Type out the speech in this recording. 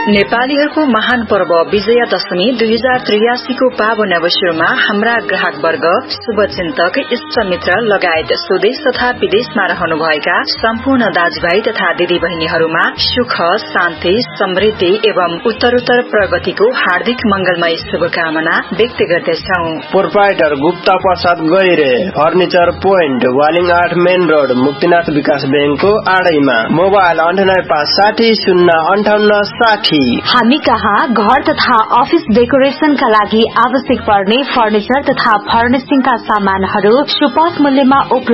नेपालीहरूको महान पर्व विजयादशमी 2083 को पावन अवसरमा हाम्रा ग्राहक वर्ग, शुभचिन्तक, इष्टमित्र लगायत स्वदेश तथा विदेशमा रहनुभएका सम्पूर्ण दाजुभाइ तथा दिदीबहिनीहरूमा सुख, शान्ति, समृद्धि एवं उत्तरोत्तर प्रगतिको हार्दिक मंगलमय शुभकामना व्यक्त गर्दछौं। प्रोप्राइटर गुप्ता प्रसाद गैरे, furniture point, Waling 8 main road, Muktinath विकास बैंकको आडैमा। मोबाइल 9857 हामी कहाँ घर तथा अफिस डेकोरेशनका लागि आवश्यक पर्ने फर्निचर तथा फर्निशिङका सामानहरू सुपथ मूल्यमा उपलब्ध